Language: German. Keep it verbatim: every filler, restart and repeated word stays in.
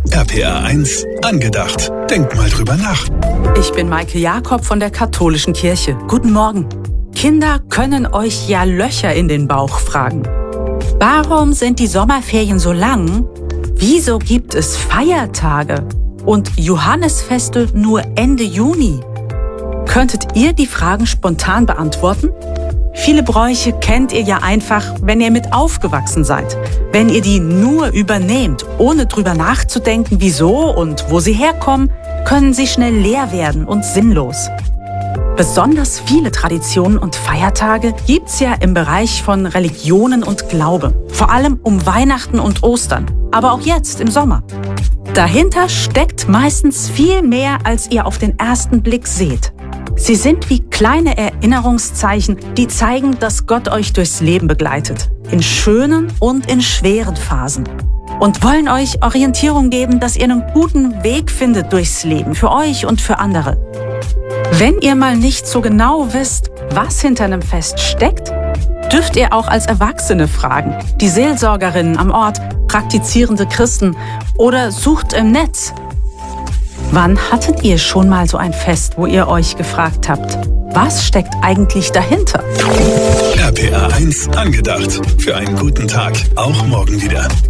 R P R eins angedacht. Denk mal drüber nach. Ich bin Maike Jakob von der Katholischen Kirche. Guten Morgen. Kinder können euch ja Löcher in den Bauch fragen. Warum sind die Sommerferien so lang? Wieso gibt es Feiertage und Johannisfeste nur Ende Juni? Könntet ihr die Fragen spontan beantworten? Viele Bräuche kennt ihr ja einfach, wenn ihr mit aufgewachsen seid. Wenn ihr die nur übernehmt, ohne drüber nachzudenken, wieso und wo sie herkommen, können sie schnell leer werden und sinnlos. Besonders viele Traditionen und Feiertage gibt's ja im Bereich von Religionen und Glaube. Vor allem um Weihnachten und Ostern, aber auch jetzt im Sommer. Dahinter steckt meistens viel mehr, als ihr auf den ersten Blick seht. Sie sind wie kleine Erinnerungszeichen, die zeigen, dass Gott euch durchs Leben begleitet. In schönen und in schweren Phasen. Und wollen euch Orientierung geben, dass ihr einen guten Weg findet durchs Leben, für euch und für andere. Wenn ihr mal nicht so genau wisst, was hinter einem Fest steckt, dürft ihr auch als Erwachsene fragen. Die Seelsorgerinnen am Ort, praktizierende Christen oder sucht im Netz. Wann hattet ihr schon mal so ein Fest, wo ihr euch gefragt habt, was steckt eigentlich dahinter? R P R eins angedacht. Für einen guten Tag. Auch morgen wieder.